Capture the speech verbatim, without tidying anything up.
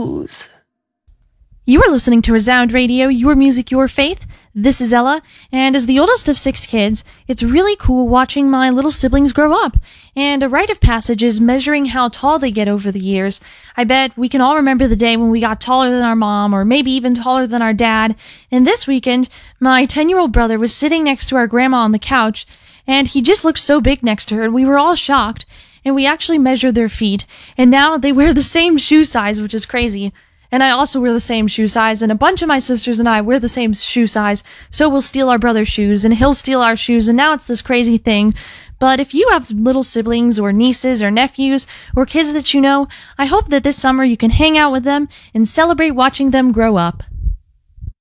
shoes. You are listening to Resound Radio, your music, your faith. This is Ella, and as the oldest of six kids, it's really cool watching my little siblings grow up. And a rite of passage is measuring how tall they get over the years. I bet we can all remember the day when we got taller than our mom, or maybe even taller than our dad. And this weekend, my ten-year-old brother was sitting next to our grandma on the couch, and he just looked so big next to her, and we were all shocked. And we actually measured their feet, and now they wear the same shoe size, which is crazy. And I also wear the same shoe size, and a bunch of my sisters and I wear the same shoe size, so we'll steal our brother's shoes, and he'll steal our shoes, and now it's this crazy thing. But if you have little siblings, or nieces, or nephews, or kids that you know, I hope that this summer you can hang out with them and celebrate watching them grow up.